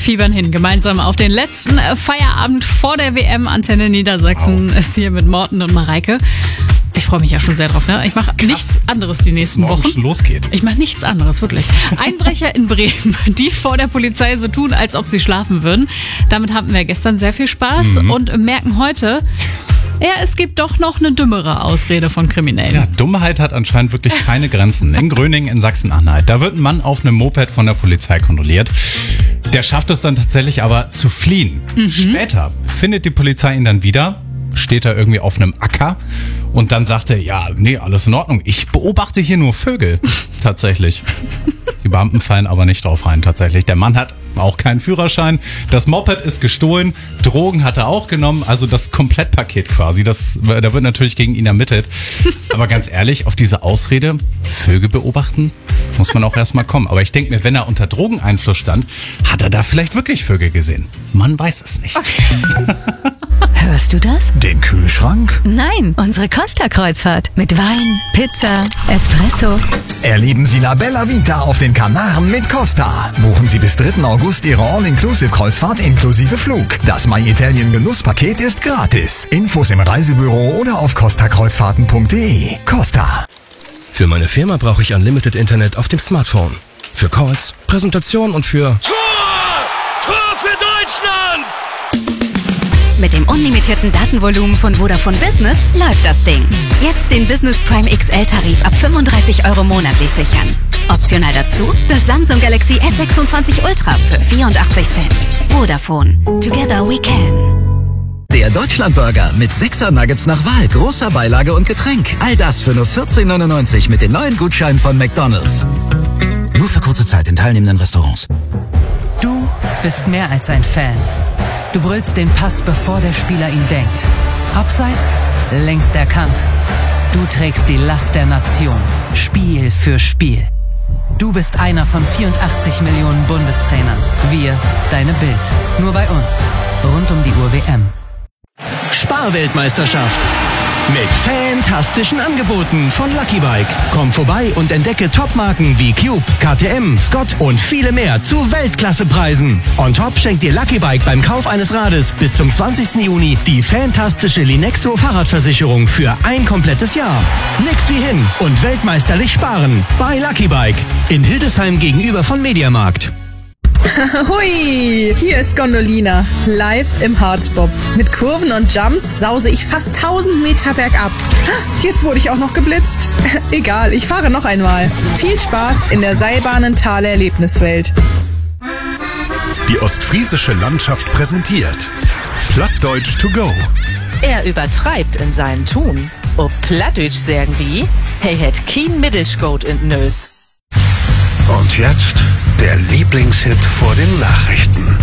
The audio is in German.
fiebern hin, gemeinsam auf den letzten Feierabend vor der WM. Antenne Niedersachsen ist hier mit Morten und Mareike. Ich freue mich ja schon sehr drauf, ne? Ich mache nichts anderes die nächsten Wochen. Schon losgeht. Ich mache nichts anderes, wirklich. Einbrecher in Bremen, die vor der Polizei so tun, als ob sie schlafen würden. Damit hatten wir gestern sehr viel Spaß und merken heute, ja, es gibt doch noch eine dümmere Ausrede von Kriminellen. Ja, Dummheit hat anscheinend wirklich keine Grenzen. In Gröningen in Sachsen-Anhalt, da wird ein Mann auf einem Moped von der Polizei kontrolliert. Der schafft es dann tatsächlich aber zu fliehen. Später findet die Polizei ihn dann wieder, steht da irgendwie auf einem Acker und dann sagt er, ja, nee, alles in Ordnung. Ich beobachte hier nur Vögel. Tatsächlich. Die Beamten fallen aber nicht drauf rein, tatsächlich. Der Mann hat auch keinen Führerschein. Das Moped ist gestohlen. Drogen hat er auch genommen. Also das Komplettpaket quasi. Da wird natürlich gegen ihn ermittelt. Aber ganz ehrlich, auf diese Ausrede, Vögel beobachten, muss man auch erstmal kommen. Aber ich denke mir, wenn er unter Drogeneinfluss stand, hat er da vielleicht wirklich Vögel gesehen. Man weiß es nicht. Hörst du das? Den Kühlschrank? Nein, unsere Costa-Kreuzfahrt. Mit Wein, Pizza, Espresso. Erleben Sie La Bella Vita auf den Kanaren mit Costa. Buchen Sie bis 3. August Ihre All-Inclusive-Kreuzfahrt inklusive Flug. Das My Italien Genusspaket ist gratis. Infos im Reisebüro oder auf costakreuzfahrten.de. Costa. Für meine Firma brauche ich Unlimited Internet auf dem Smartphone. Für Calls, Präsentation und für... Tor für Deutschland! Mit dem unlimitierten Datenvolumen von Vodafone Business läuft das Ding. Jetzt den Business Prime XL-Tarif ab 35 € monatlich sichern. Optional dazu das Samsung Galaxy S26 Ultra für 84 Cent. Vodafone. Together we can. Der Deutschlandburger mit 6er Nuggets nach Wahl, großer Beilage und Getränk. All das für nur 14,99 mit dem neuen Gutschein von McDonald's. Nur für kurze Zeit in teilnehmenden Restaurants. Du bist mehr als ein Fan. Du brüllst den Pass, bevor der Spieler ihn denkt. Abseits, längst erkannt. Du trägst die Last der Nation, Spiel für Spiel. Du bist einer von 84 Millionen Bundestrainern. Wir, deine Bild. Nur bei uns. Rund um die Uhr WM. Sparweltmeisterschaft. Mit fantastischen Angeboten von Lucky Bike. Komm vorbei und entdecke Topmarken wie Cube, KTM, Scott und viele mehr zu Weltklassepreisen. On top schenkt dir Lucky Bike beim Kauf eines Rades bis zum 20. Juni die fantastische Linexo Fahrradversicherung für ein komplettes Jahr. Nix wie hin und weltmeisterlich sparen. Bei Lucky Bike in Hildesheim gegenüber von Mediamarkt. Hui, hier ist Gondolina, live im Harzbob. Mit Kurven und Jumps sause ich fast 1000 Meter bergab. Jetzt wurde ich auch noch geblitzt. Egal, ich fahre noch einmal. Viel Spaß in der Seilbahnentaler Erlebniswelt. Die ostfriesische Landschaft präsentiert Plattdeutsch to go. Er übertreibt in seinem Tun. Ob Plattdeutsch sagen wie, hey het kein Mittelschot in Nös. Und jetzt der Lieblingshit vor den Nachrichten.